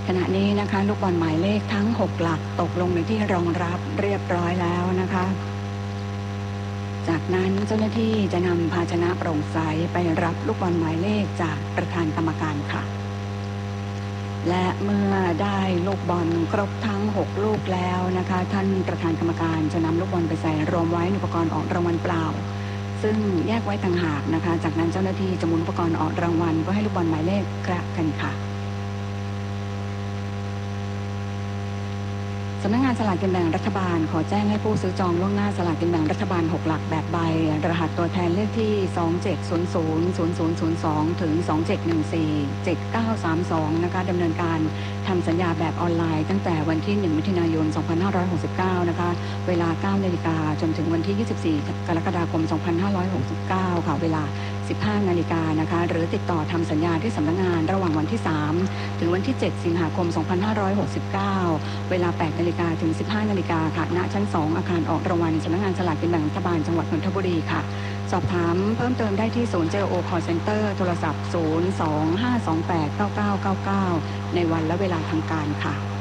ขณะนี้นะคะลูกบอลหมายเลขทั้ง6หลักตกลงในที่รองรับเรียบร้อยแล้วนะคะจากนั้นเจ้าหน้าที่จะนำภาชนะโปร่งใสไปรับลูกบอลหมายเลขจากประธานกรรมการค่ะและเมื่อได้ลูกบอลครบทั้ง6ลูกแล้วนะคะท่านประธานกรรมการจะนำลูกบอลไปใส่รวมไว้ในอุปกรณ์ออกรางวัลเปล่าซึ่งแยกไว้ต่างหากนะคะจากนั้นเจ้าหน้าที่จะหมุนอุปกรณ์ออกรางวัลเพื่อให้ลูกบอลหมายเลขกระกันค่ะสำนักงานสลากกินแบ่งรัฐบาลขอแจ้งให้ผู้ซื้อจองล่วงหน้าสลากกินแบ่งรัฐบาล6หลักแบบใบรหัสตัวแทนเลขที่27000002ถึง27147932นะคะดำเนินการทำสัญญาแบบออนไลน์ตั้งแต่วันที่1มิถุนายน2569นะคะเวลา 9 นาฬิกาจนถึงวันที่24กรกฎาคม2569ค่ะเวลา 15 นาฬิกานะคะหรือติดต่อทำสัญญาที่สำนักงานระหว่างวันที่3ถึงวันที่7สิงหาคม2569เวลา 8 นาฬิกาถึง 15 นาฬิกาค่ะณชั้น 2 อาคารออกรางวัลสำนักงานสลากกินแบ่งรัฐบาลจังหวัดนนทบุรีค่ะสอบถามเพิ่มเติมได้ที่ศูนย์ JO Call Center โทรศัพท์ 025289999 ในวันและเวลาทางการค่ะ